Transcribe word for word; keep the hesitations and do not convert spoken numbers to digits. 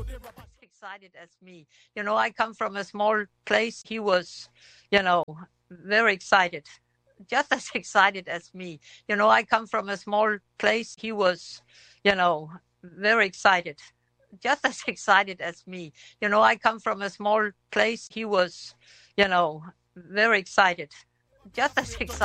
Excited as me. You know, I come from a small place. He was, you know, very excited, just as excited as me. You know, I come from a small place. He was, you know, very excited, just as excited as me. You know, I come from a small place. He was, you know, very excited, just as excited.